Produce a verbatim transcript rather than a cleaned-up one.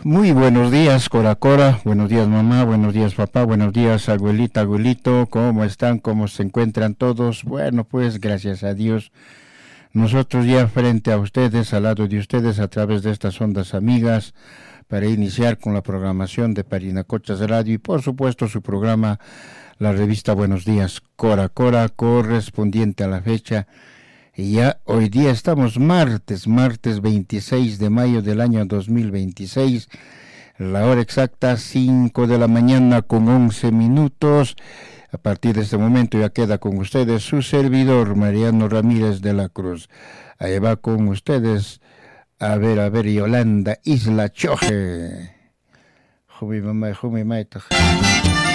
Muy buenos días, Cora Cora, buenos días mamá, buenos días papá, buenos días abuelita, abuelito, ¿cómo están? ¿Cómo se encuentran todos? Bueno, pues gracias a Dios, nosotros ya frente a ustedes, al lado de ustedes, a través de estas ondas amigas, para iniciar con la programación de Parinacochas Radio y por supuesto su programa, la revista Buenos Días, Cora Cora, correspondiente a la fecha. Y ya hoy día estamos martes, martes veintiséis de mayo del año dos mil veintiséis, la hora exacta cinco de la mañana con once minutos. A partir de este momento ya queda con ustedes su servidor Mariano Ramírez de la Cruz. Ahí va con ustedes, a ver, a ver, Yolanda Isla Choje. Jumi mamá, jumi maita.